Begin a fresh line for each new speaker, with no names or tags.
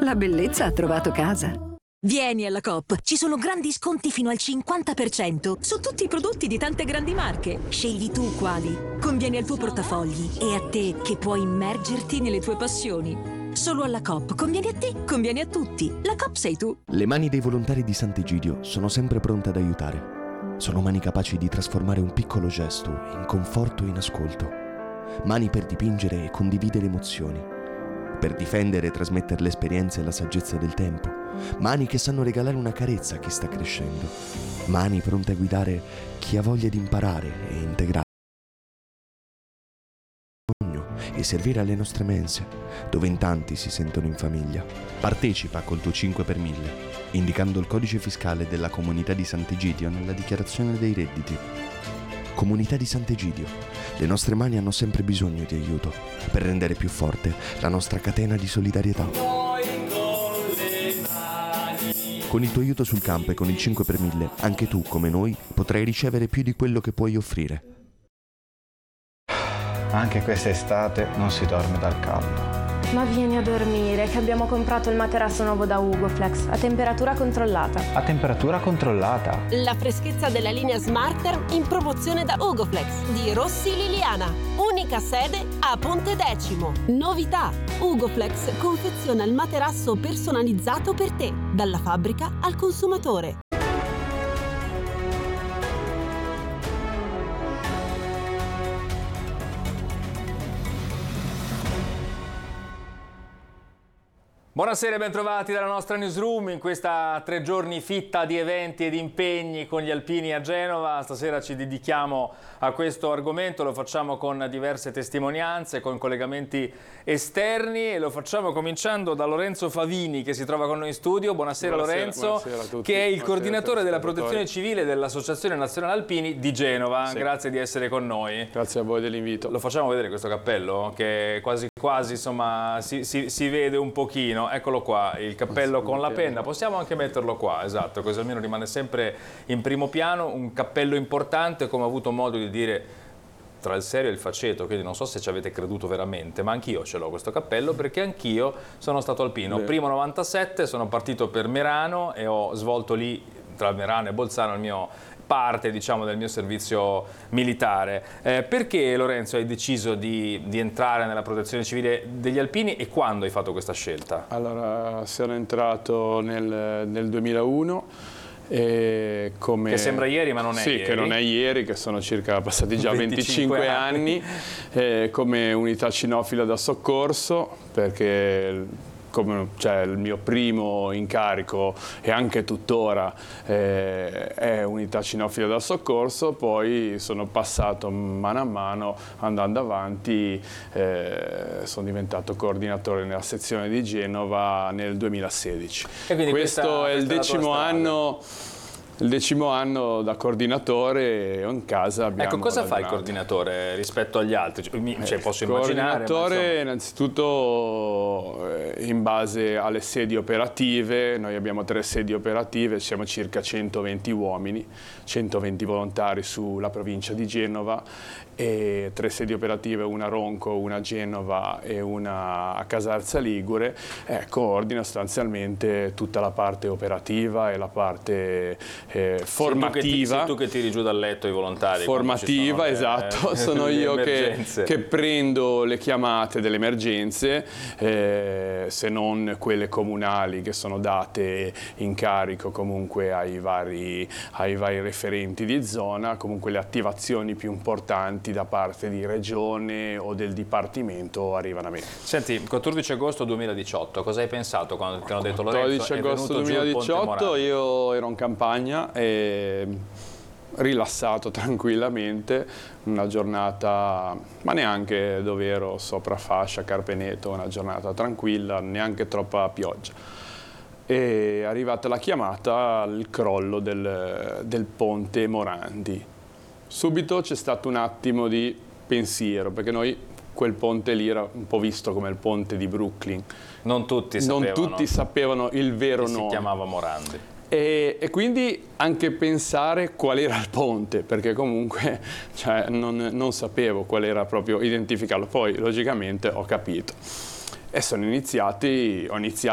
La bellezza ha trovato casa.
Vieni alla Coop, ci sono grandi sconti fino al 50% su tutti i prodotti di tante grandi marche. Scegli tu quali. Conviene al tuo portafogli e a te che puoi immergerti nelle tue passioni. Solo alla Coop conviene a te, conviene a tutti. La Coop sei tu.
Le mani dei volontari di Sant'Egidio sono sempre pronte ad aiutare. Sono mani capaci di trasformare un piccolo gesto in conforto e in ascolto. Mani per dipingere e condividere emozioni. Per difendere e trasmettere l'esperienza e la saggezza del tempo. Mani che sanno regalare una carezza a chi sta crescendo. Mani pronte a guidare chi ha voglia di imparare e integrare e servire alle nostre mense, dove in tanti si sentono in famiglia. Partecipa col tuo 5 per 1000, indicando il codice fiscale della Comunità di Sant'Egidio nella dichiarazione dei redditi. Comunità di Sant'Egidio, le nostre mani hanno sempre bisogno di aiuto per rendere più forte la nostra catena di solidarietà. Con il tuo aiuto sul campo e con il 5 per 1000, anche tu, come noi, potrai ricevere più di quello che puoi offrire.
Anche quest'estate non si dorme dal caldo.
Ma vieni a dormire, che abbiamo comprato il materasso nuovo da Ugoflex, a temperatura controllata.
A temperatura controllata?
La freschezza della linea Smarter in promozione da Ugoflex di Rossi Liliana. Unica sede a Ponte Decimo. Novità: Ugoflex confeziona il materasso personalizzato per te, dalla fabbrica al consumatore.
Buonasera e bentrovati dalla nostra newsroom in questa 3 giorni fitta di eventi ed impegni con gli alpini a Genova. Stasera ci dedichiamo a questo argomento, lo facciamo con diverse testimonianze, con collegamenti esterni e lo facciamo cominciando da Lorenzo Favini che si trova con noi in studio. Buonasera Lorenzo,
buonasera a tutti.
Che è il coordinatore della protezione civile dell'Associazione Nazionale Alpini di Genova.
Sì.
Grazie di essere con noi.
Grazie a voi dell'invito.
Lo facciamo vedere questo cappello che quasi insomma si vede un pochino. Eccolo qua, il cappello con la penna, possiamo anche metterlo qua, esatto, così almeno rimane sempre in primo piano, un cappello importante, come ho avuto modo di dire, tra il serio e il faceto, quindi non so se ci avete creduto veramente, ma anch'io ce l'ho questo cappello perché anch'io sono stato alpino. Primo 97, sono partito per Merano e ho svolto lì, tra Merano e Bolzano, il mio parte, diciamo, del mio servizio militare. Perché, Lorenzo, hai deciso di entrare nella protezione civile degli alpini e quando hai fatto questa scelta?
Allora, sono entrato nel 2001 e come...
Che sembra ieri ma non è ieri.
Sì, che non è ieri, che sono circa passati già 25 anni come unità cinofila da soccorso, perché il mio primo incarico e anche tuttora è unità cinofila da soccorso, poi sono passato mano a mano, andando avanti, sono diventato coordinatore nella sezione di Genova nel 2016.
E quindi
questo è il decimo anno. Il decimo anno da coordinatore in casa abbiamo...
Ecco, cosa fa il coordinatore rispetto agli altri? Cioè, posso immaginare...
Il coordinatore innanzitutto in base alle sedi operative, noi abbiamo 3 sedi operative, siamo circa 120 uomini, 120 volontari sulla provincia di Genova e 3 sedi operative, una a Ronco, una a Genova e una a Casarza Ligure, coordina sostanzialmente tutta la parte operativa e la parte formativa.
Sei tu che tiri giù dal letto i volontari.
Formativa, esatto, sono io che prendo le chiamate delle emergenze, se non quelle comunali che sono date in carico comunque ai vari referenti di zona, comunque le attivazioni più importanti da parte di regione o del dipartimento arrivano a me.
Senti, 14 agosto 2018, cosa hai pensato quando ti hanno detto Lorenzo?
14 agosto 2018 io ero in campagna e rilassato tranquillamente, una giornata, ma neanche dove ero sopra fascia, Carpeneto, una giornata tranquilla, neanche troppa pioggia. E è arrivata la chiamata al crollo del ponte Morandi. Subito c'è stato un attimo di pensiero, perché noi quel ponte lì era un po' visto come il ponte di Brooklyn.
Non tutti
sapevano il vero nome.
Si chiamava Morandi.
E quindi anche pensare qual era il ponte, perché comunque non sapevo qual era proprio identificarlo. Poi logicamente ho capito. E ho iniziato